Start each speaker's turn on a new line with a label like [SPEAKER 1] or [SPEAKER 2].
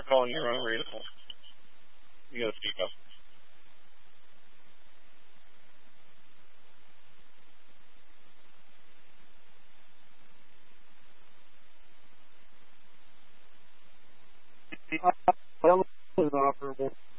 [SPEAKER 1] calling you unreadable. You gotta speak up.
[SPEAKER 2] Well, is operable.